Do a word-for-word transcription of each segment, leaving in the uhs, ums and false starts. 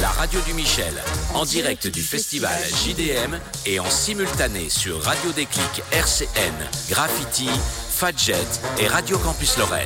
la radio du Michel, en direct du festival J D M et en simultané sur Radio Déclic, R C N, Graffiti, Fadjet et Radio Campus Lorraine.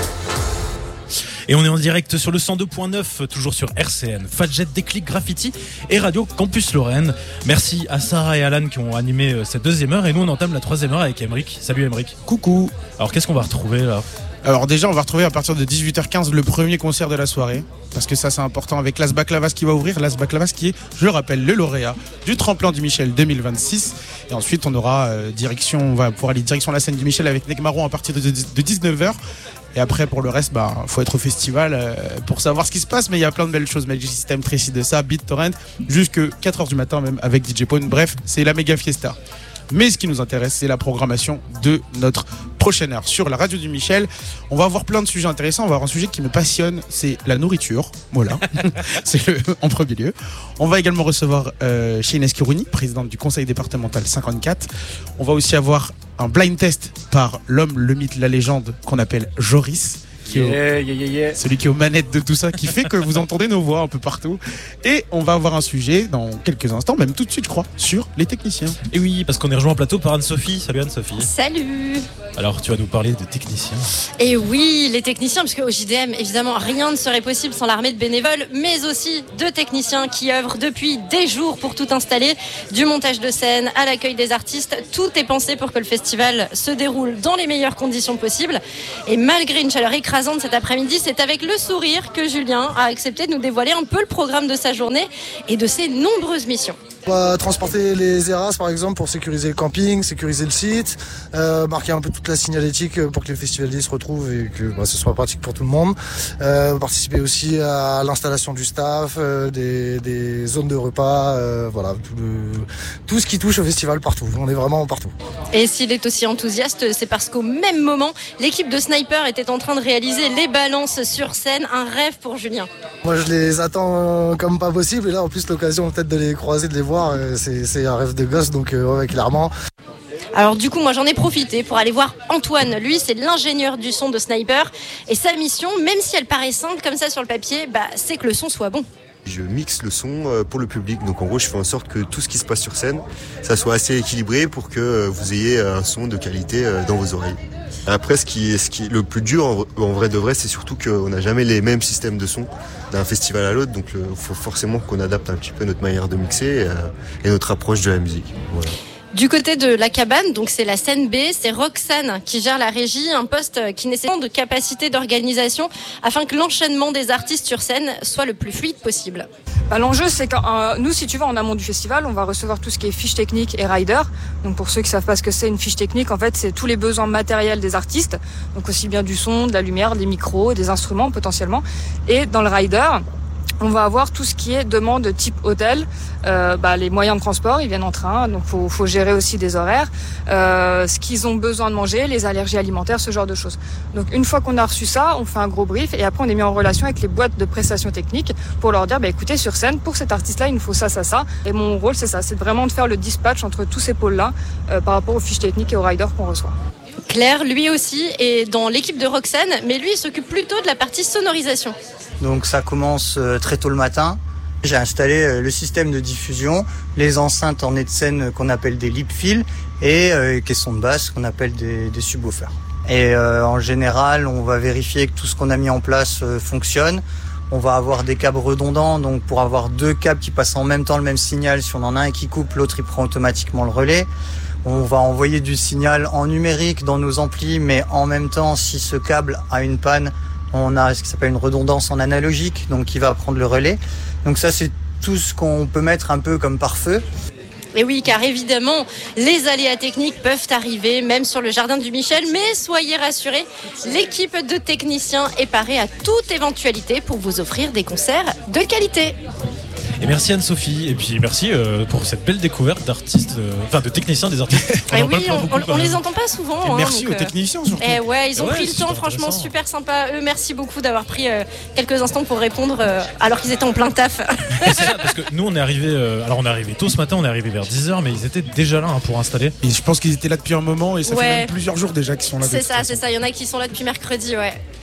Et on est en direct sur le cent deux point neuf, toujours sur R C N, Fadjet, Déclic, Graffiti et Radio Campus Lorraine. Merci à Sarah et Alan qui ont animé cette deuxième heure. Et nous, on entame la troisième heure avec Emric. Salut Emric. Coucou. Alors, qu'est-ce qu'on va retrouver là ? Alors déjà, on va retrouver à partir de dix-huit heures quinze le premier concert de la soirée. Parce que ça, c'est important, avec Las Baklavas qui va ouvrir. Las Baklavas qui est, je le rappelle, le lauréat du tremplin du Michel deux mille vingt-six. Et ensuite, on aura euh, direction, on va pouvoir aller direction la scène du Michel avec Nekmaro à partir de, de, de dix-neuf heures. Et après, pour le reste, bah, faut être au festival euh, pour savoir ce qui se passe. Mais il y a plein de belles choses. Magic System, Tracy de ça, BitTorrent, jusque quatre heures du matin même avec D J Pone. Bref, c'est la méga fiesta. Mais ce qui nous intéresse, c'est la programmation de notre prochaine heure sur la radio du Michel. On va avoir plein de sujets intéressants. On va avoir un sujet qui me passionne, c'est la nourriture. Voilà, c'est le, en premier lieu. On va également recevoir euh, Shaines Kirouni, présidente du conseil départemental cinquante-quatre. On va aussi avoir un blind test par l'homme, le mythe, la légende qu'on appelle Joris. Qui yeah, au, yeah, yeah, yeah. Celui qui est aux manettes de tout ça, qui fait que vous entendez nos voix un peu partout. Et on va avoir un sujet dans quelques instants, même tout de suite je crois, sur les techniciens. Et oui, parce qu'on est rejoint en plateau par Anne-Sophie. Salut Anne-Sophie. Salut. Alors tu vas nous parler de techniciens. Et oui, les techniciens, parce qu'au J D M, évidemment, rien ne serait possible sans l'armée de bénévoles, mais aussi de techniciens qui œuvrent depuis des jours pour tout installer, du montage de scène à l'accueil des artistes. Tout est pensé pour que le festival se déroule dans les meilleures conditions possibles. Et malgré une chaleur écrasante cet après-midi, c'est avec le sourire que Julien a accepté de nous dévoiler un peu le programme de sa journée et de ses nombreuses missions. On va transporter les ERAS par exemple pour sécuriser le camping, sécuriser le site, euh, marquer un peu toute la signalétique pour que les festivaliers se retrouvent et que bah, ce soit pratique pour tout le monde. Euh, participer aussi à l'installation du staff, euh, des, des zones de repas, euh, voilà, tout, le, tout ce qui touche au festival partout. On est vraiment partout. Et s'il est aussi enthousiaste, c'est parce qu'au même moment, l'équipe de Sniper était en train de réaliser les balances sur scène, un rêve pour Julien. Moi je les attends comme pas possible et là en plus l'occasion peut-être de les croiser, de les voir. C'est, c'est un rêve de gosse, donc euh, ouais, clairement. Alors du coup, moi j'en ai profité pour aller voir Antoine. Lui, c'est l'ingénieur du son de Sniper. Et sa mission, même si elle paraît simple comme ça sur le papier, bah, c'est que le son soit bon. Je mixe le son pour le public, donc en gros je fais en sorte que tout ce qui se passe sur scène, ça soit assez équilibré pour que vous ayez un son de qualité dans vos oreilles. Après, ce qui est, ce qui est le plus dur en, en vrai de vrai, c'est surtout qu'on n'a jamais les mêmes systèmes de son d'un festival à l'autre, donc il faut forcément qu'on adapte un petit peu notre manière de mixer et, euh, et notre approche de la musique. Voilà. Du côté de la cabane, donc c'est la scène B, c'est Roxane qui gère la régie, un poste qui nécessite de capacité d'organisation afin que l'enchaînement des artistes sur scène soit le plus fluide possible. Bah, l'enjeu, c'est que euh, nous, si tu vas en amont du festival, on va recevoir tout ce qui est fiche technique et rider. Donc pour ceux qui savent pas ce que c'est une fiche technique, en fait, c'est tous les besoins matériels des artistes, donc aussi bien du son, de la lumière, des micros, des instruments potentiellement. Et dans le rider, on va avoir tout ce qui est demande type hôtel, euh, bah, les moyens de transport, ils viennent en train, donc faut, faut gérer aussi des horaires, euh, ce qu'ils ont besoin de manger, les allergies alimentaires, ce genre de choses. Donc une fois qu'on a reçu ça, on fait un gros brief et après on est mis en relation avec les boîtes de prestations techniques pour leur dire, bah, écoutez, sur scène, pour cet artiste-là, il nous faut ça, ça, ça. Et mon rôle, c'est ça, c'est vraiment de faire le dispatch entre tous ces pôles-là euh, par rapport aux fiches techniques et aux riders qu'on reçoit. Claire, lui aussi, est dans l'équipe de Roxane, mais lui, il s'occupe plutôt de la partie sonorisation. Donc ça commence très tôt le matin. J'ai installé le système de diffusion, les enceintes en nez de scène qu'on appelle des lip fills et les caissons de basse qu'on appelle des, des subwoofers. Et euh, en général, on va vérifier que tout ce qu'on a mis en place euh, fonctionne. On va avoir des câbles redondants, donc pour avoir deux câbles qui passent en même temps le même signal, si on en a un qui coupe, l'autre il prend automatiquement le relais. On va envoyer du signal en numérique dans nos amplis, mais en même temps, si ce câble a une panne, on a ce qui s'appelle une redondance en analogique, donc qui va prendre le relais. Donc ça, c'est tout ce qu'on peut mettre un peu comme pare-feu. Et oui, car évidemment, les aléas techniques peuvent arriver, même sur le jardin du Michel, mais soyez rassurés, l'équipe de techniciens est parée à toute éventualité pour vous offrir des concerts de qualité. Et merci Anne-Sophie, et puis merci euh, pour cette belle découverte d'artistes, euh, enfin de techniciens des artistes. On et oui, on, on, on les entend pas souvent. Et hein, merci donc, aux techniciens surtout. Et ouais, ils ont ouais, pris le temps, franchement, super sympa. Eux, merci beaucoup d'avoir pris euh, quelques instants pour répondre euh, alors qu'ils étaient en plein taf. Et c'est ça, parce que nous on est arrivé, euh, alors on est arrivé tôt ce matin, on est arrivé vers dix heures, mais ils étaient déjà là hein, pour installer. Et je pense qu'ils étaient là depuis un moment et ça ouais. fait même plusieurs jours déjà qu'ils sont là. C'est ça, c'est ça. Il y en a qui sont là depuis mercredi, ouais.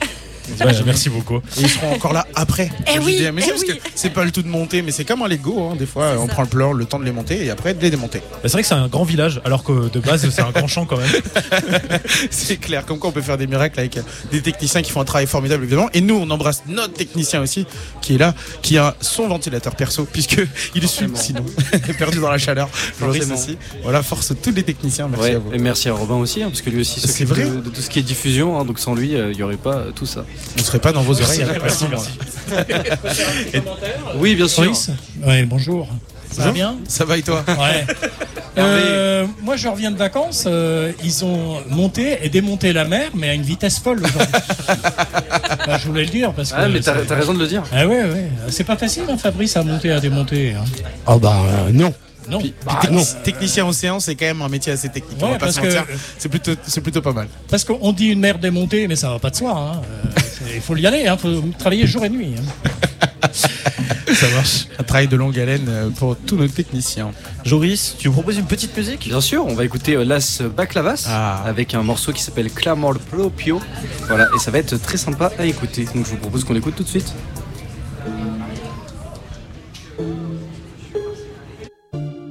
Ouais, merci beaucoup. Et ils seront encore là après. Eh au oui, J D M. Mais c'est eh parce oui. que c'est pas le tout de monter, mais c'est comme un Lego. Hein. Des fois, C'est on ça. prend le plan, le temps de les monter et après de les démonter. Bah, c'est vrai que c'est un grand village, alors que de base c'est un grand champ quand même. C'est clair. Comme quoi, on peut faire des miracles avec des techniciens qui font un travail formidable, évidemment. Et nous, on embrasse notre technicien aussi, qui est là, qui a son ventilateur perso, puisque il est sub, sinon perdu dans la chaleur. Joris Forcément. aussi. Voilà, force tous les techniciens. Merci Ouais, à vous. et merci à Robin aussi, hein, parce que lui aussi C'est s'occupe vrai. de, de tout ce qui est diffusion, hein, donc sans lui, il n'y aurait pas euh, tout ça. On serait pas dans vos oreilles. Merci, avec merci, personne, merci. Oui, bien sûr. Maurice Ouais, bonjour. Ça va bien? Ça va et toi? Ouais. Euh, moi, je reviens de vacances. euh, ils ont monté et démonté la mer, mais à une vitesse folle aujourd'hui. Bah, je voulais le dire parce que. Ah, mais t'as ça- t'as raison de le dire. Ah ouais, ouais. C'est pas facile, hein, Fabrice, à monter, à démonter. Hein. Ah bah euh, non. Non. Bah, non. Technicien océan, c'est quand même un métier assez technique. on Ouais, va pas parce se que mentir. C'est plutôt, c'est plutôt pas mal. parce qu'on dit une mer démontée, mais ça va pas de soi. Hein. Euh, c'est- Il faut y aller. Il hein. faut travailler jour et nuit. Hein. Ça marche. Un travail de longue haleine euh, pour tous nos techniciens. Joris, tu me proposes une petite musique? Bien sûr, on va écouter euh, Las Baklavas Ah. avec un morceau qui s'appelle Clamor Proprio. Voilà, et ça va être très sympa à écouter. Donc je vous propose qu'on l'écoute tout de suite.